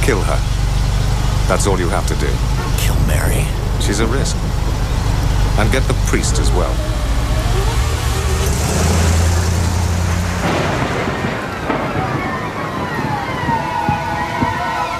Kill her. That's all you have to do. Kill Mary? She's a risk. And get the priest as well.